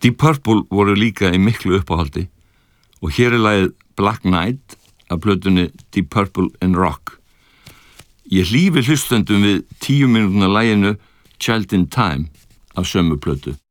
Deep Purple voru líka í miklu uppáhaldi og hér lagið Black Knight af plötunni Deep Purple in Rock. Ég hlífi hlustendum við 10 mínútna laginu Child in Time af sömu plötu.